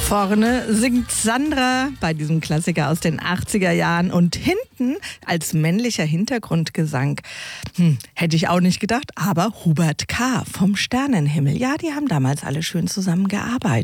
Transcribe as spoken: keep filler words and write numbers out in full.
Vorne singt Sandra bei diesem Klassiker aus den achtziger Jahren und hinten als männlicher Hintergrundgesang, hm, hätte ich auch nicht gedacht, aber Hubert K. vom Sternenhimmel. Ja, die haben damals alle schön zusammengearbeitet.